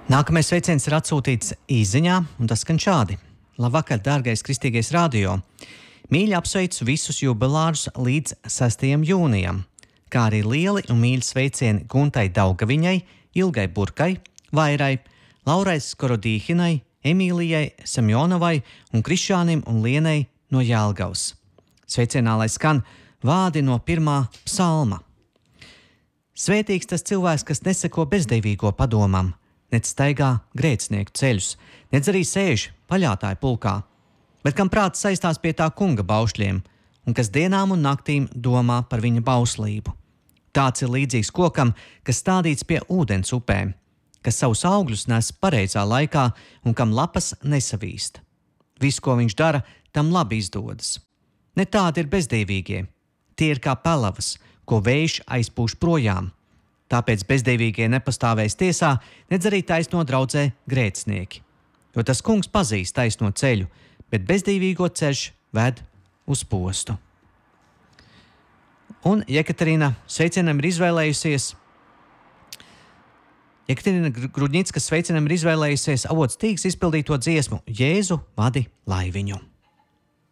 Nākamais sveiciens ir atsūtīts īsziņā, un tas skan šādi. Labvakar, dārgais kristīgais radio! Mīļi apsveicu visus jubilārus līdz 6. jūnijam, kā arī lieli un mīļi sveicieni Guntai Daugaviņai, Ilgai Burkai, Vairai, Laurai Skorodīhinai, Emīlijai Semjonovai un Krišānim un Lienai no Jelgavas. Sveicienā lai skan vārdi no 1. psalma. Svētīgs tas cilvēks, kas neseko bezdevīgo padomam, nec staigā grēcinieku ceļus, nec arī sēž paļātāju pulkā, bet kam prāts saistās pie tā kunga baušļiem, un kas dienām un naktīm domā par viņa bauslību. Tāds ir līdzīgs kokam, kas stādīts pie ūdens upēm, kas savus augļus nes pareizā laikā un kam lapas nesavīst. Viss, ko viņš dara, tam labi izdodas. Ne tādi ir bezdevīgie. Tie ir kā pelavas, ko vējš aizpūš projām. Tāpēc bezdevīgie nepastāvēs tiesā, nedz arī taisno draudzē grēcinieki. Jo tas kungs pazīst taisno ceļu, bet bezdevīgo ceļš ved uz postu. Un Jekaterina sveicienam ir izvēlējusies, Jekaterina Grudņickas sveicienam ir izvēlējusies Avots Tīgs izpildīto dziesmu Jēzu vadi laiviņu.